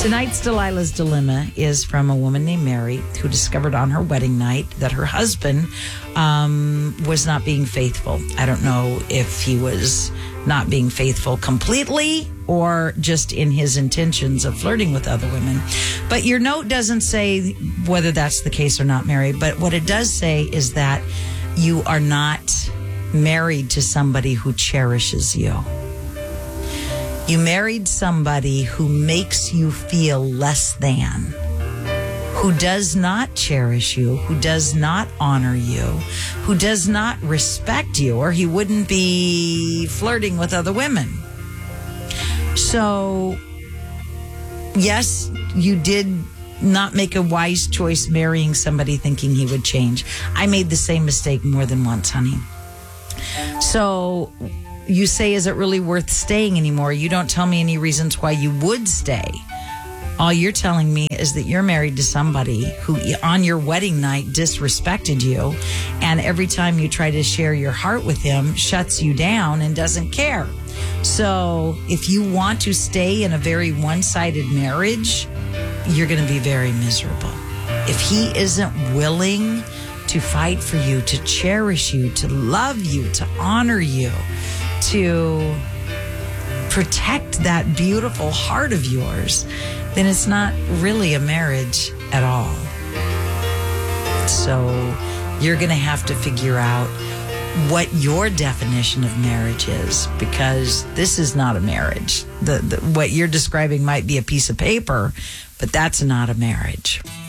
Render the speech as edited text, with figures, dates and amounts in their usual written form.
Tonight's Delilah's Dilemma is from a woman named Mary who discovered on her wedding night that her husband was not being faithful. I don't know if he was not being faithful completely or just in his intentions of flirting with other women. But your note doesn't say whether that's the case or not, Mary. But what it does say is that you are not married to somebody who cherishes you. You married somebody who makes you feel less than, who does not cherish you, who does not honor you, who does not respect you, or he wouldn't be flirting with other women. So, yes, you did not make a wise choice marrying somebody thinking he would change. I made the same mistake more than once, honey. So you say, is it really worth staying anymore? You don't tell me any reasons why you would stay. All you're telling me is that you're married to somebody who on your wedding night disrespected you, and every time you try to share your heart with him, shuts you down and doesn't care. So if you want to stay in a very one-sided marriage, you're going to be very miserable. If he isn't willing to fight for you, to cherish you, to love you, to honor you, to protect that beautiful heart of yours, then it's not really a marriage at all. So you're going to have to figure out what your definition of marriage is, because this is not a marriage. What you're describing might be a piece of paper, but that's not a marriage.